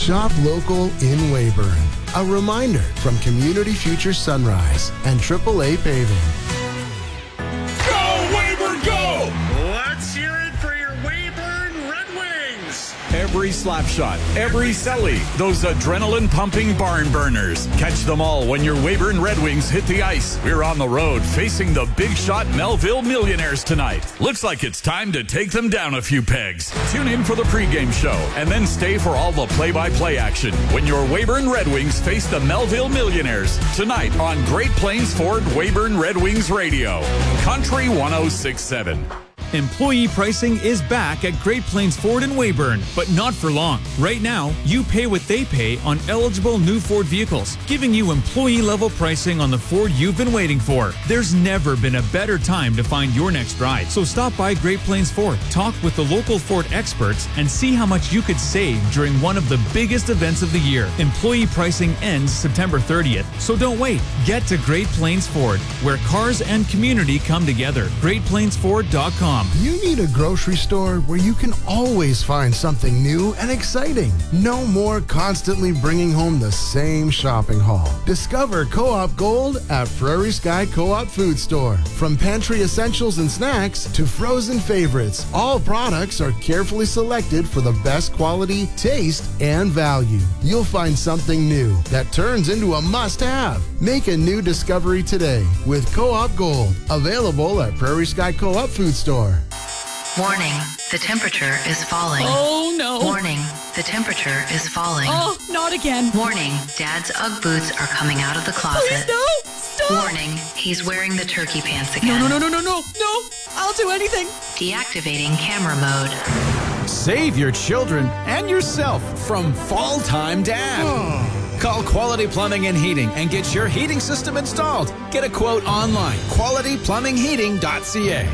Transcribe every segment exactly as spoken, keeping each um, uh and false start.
Shop local in Weyburn. A reminder from Community Future Sunrise and triple A Paving. Go, Weyburn, go! Let's hear it for your Weyburn Red Wings. Every slap shot, every celly, those adrenaline-pumping barn burners. Catch them all when your Weyburn Red Wings hit the ice. We're on the road facing the big shot Melville Millionaires tonight. Looks like it's time to take them down a few pegs. Tune in for the pregame show and then stay for all the play-by-play action when your Weyburn Red Wings face the Melville Millionaires tonight on Great Plains Ford Weyburn Red Wings Radio. Country one oh six point seven. Employee pricing is back at Great Plains Ford in Weyburn, but not for long. Right now, you pay what they pay on eligible new Ford vehicles, giving you employee-level pricing on the Ford you've been waiting for. There's never been a better time to find your next ride. So stop by Great Plains Ford, talk with the local Ford experts, and see how much you could save during one of the biggest events of the year. Employee pricing ends September thirtieth, so don't wait. Get to Great Plains Ford, where cars and community come together. great plains ford dot com. You need a grocery store where you can always find something new and exciting. No more constantly bringing home the same shopping haul. Discover Co-op Gold at Prairie Sky Co-op Food Store. From pantry essentials and snacks to frozen favorites, all products are carefully selected for the best quality, taste, and value. You'll find something new that turns into a must-have. Make a new discovery today with Co-op Gold. Available at Prairie Sky Co-op Food Store. Warning, the temperature is falling. Oh, no. Warning, the temperature is falling. Oh, not again. Warning, Dad's Ugg boots are coming out of the closet. Please, no. Stop. Warning, he's wearing the turkey pants again. No, no, no, no, no, no. No, I'll do anything. Deactivating camera mode. Save your children and yourself from Fall Time Dad. Call Quality Plumbing and Heating and get your heating system installed. Get a quote online, quality plumbing heating dot c a.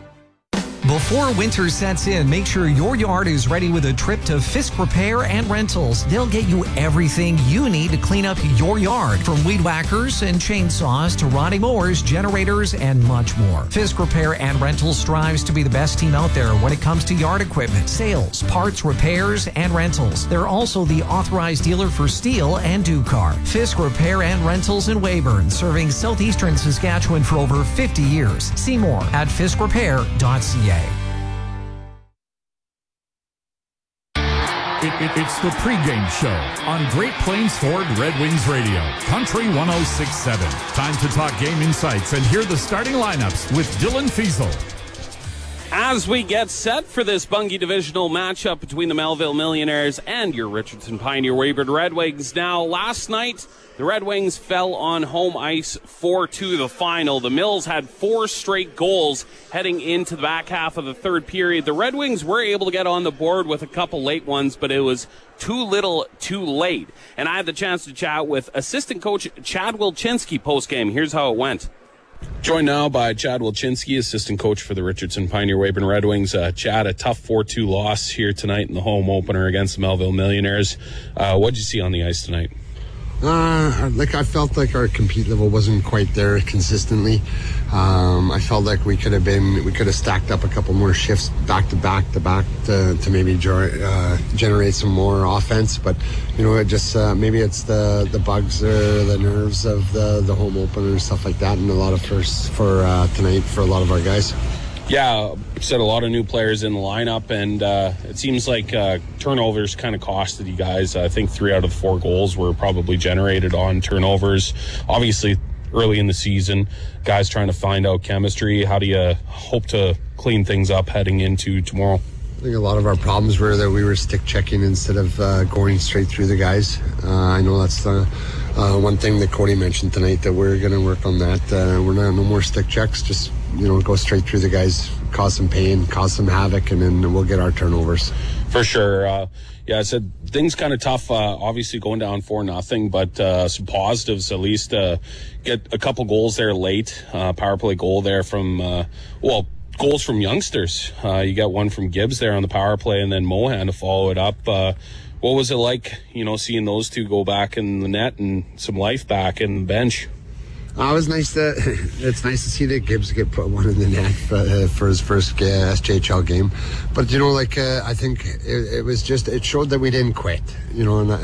Before winter sets in, make sure your yard is ready with a trip to Fisk Repair and Rentals. They'll get you everything you need to clean up your yard, from weed whackers and chainsaws to riding mowers, generators, and much more. Fisk Repair and Rentals strives to be the best team out there when it comes to yard equipment, sales, parts, repairs, and rentals. They're also the authorized dealer for Steel and Ducar. Fisk Repair and Rentals in Weyburn, serving southeastern Saskatchewan for over fifty years. See more at fisk repair dot c a. It, it, it's the pregame show on Great Plains Ford Red Wings Radio, Country one oh six point seven. Time to talk game insights and hear the starting lineups with Dylan Fiesel. As we get set for this Bungie Divisional matchup between the Melville Millionaires and your Richardson Pioneer Weyburn Red Wings. Now, last night, the Red Wings fell on home ice four two the final. The Mills had four straight goals heading into the back half of the third period. The Red Wings were able to get on the board with a couple late ones, but it was too little, too late. And I had the chance to chat with assistant coach Chad Wilczynski post-game. Here's how it went. Joined now by Chad Wilczynski, assistant coach for the Richardson Pioneer Weyburn Red Wings. Uh, Chad, a tough four two loss here tonight in the home opener against the Melville Millionaires. Uh, what did you see on the ice tonight? Uh, like I felt like our compete level wasn't quite there consistently. Um, I felt like we could have been, we could have stacked up a couple more shifts back to back to back to, to maybe uh, generate some more offense. But you know, it just uh, maybe it's the the bugs or the nerves of the the home opener and stuff like that, and a lot of firsts for uh, tonight for a lot of our guys. Yeah, said a lot of new players in the lineup, and uh, it seems like uh, turnovers kind of costed you guys. I think three out of the four goals were probably generated on turnovers. Obviously, early in the season, guys trying to find out chemistry. How do you hope to clean things up heading into tomorrow? I think a lot of our problems were that we were stick checking instead of uh, going straight through the guys. Uh, I know that's the uh, one thing that Cody mentioned tonight, that we're going to work on that. Uh, we're not no more stick checks, just you know, go straight through the guys, cause some pain, cause some havoc, and then we'll get our turnovers. For sure. Uh, yeah, I said things kind of tough, uh, obviously going down four nothing, but uh, some positives at least. Uh, get a couple goals there late, uh, power play goal there from, uh, well, goals from youngsters. Uh, you got one from Gibbs there on the power play, and then Mohan to follow it up. Uh, what was it like, you know, seeing those two go back in the net and some life back in the bench? Uh, it was nice to, it's nice to see that Gibbs get put one in the net for, uh, for his first uh, S J H L game. But, you know, like, uh, I think it, it was just, it showed that we didn't quit, you know, and